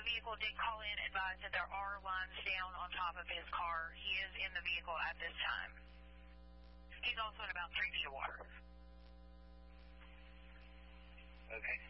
vehicle did call in, advised that there are lines down on top of his car. He is in the vehicle at this time. He's also in about 3 feet of water. Okay.